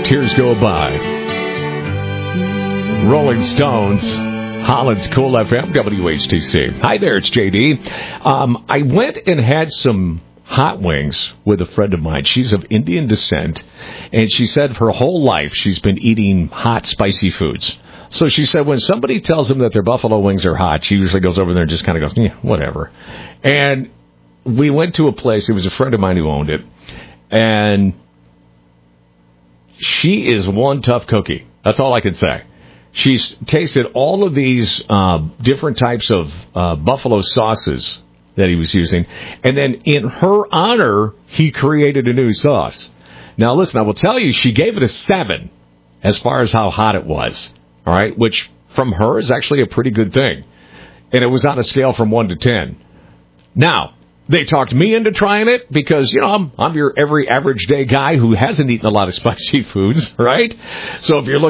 Tears Go By. Rolling Stones, Holland's Cool FM, WHTC. Hi there, it's JD. I went and had some hot wings with a friend of mine. She's of Indian descent, and she said her whole life she's been eating hot, spicy foods. So she said when somebody tells them that their buffalo wings are hot, she usually goes over there and just kind of goes, yeah, whatever. And we went to a place, it was a friend of mine who owned it, and she is one tough cookie. That's all I can say. She's tasted all of these different types of buffalo sauces that he was using, and then in her honor, he created a new sauce. Now, listen, I will tell you, she gave it a 7 as far as how hot it was, all right, which from her is actually a pretty good thing. And it was on a scale from 1 to 10. Now, they talked me into trying it because, you know, I'm your every average day guy who hasn't eaten a lot of spicy foods, right? So if you're looking